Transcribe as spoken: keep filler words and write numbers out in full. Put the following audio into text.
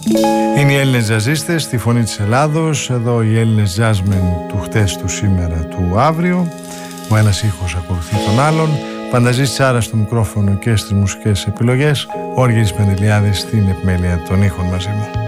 Είναι οι Έλληνες τζαζίστες στη Φωνή της Ελλάδος. Εδώ οι Έλληνες τζάζμεν του χτες, του σήμερα, του αύριο. Ο ένας ήχος ακολουθεί τον άλλον. Πανταζής Τσάρα στο μικρόφωνο και στις μουσικές επιλογές. Όργυρης Πεντελιάδης στην επιμέλεια των ήχων μαζί μου.